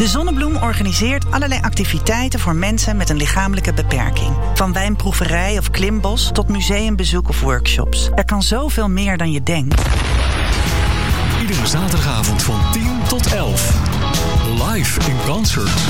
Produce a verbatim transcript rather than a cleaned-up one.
De Zonnebloem organiseert allerlei activiteiten voor mensen met een lichamelijke beperking. Van wijnproeverij of klimbos tot museumbezoek of workshops. Er kan zoveel meer dan je denkt. Iedere zaterdagavond van tien tot elf. Live in concert.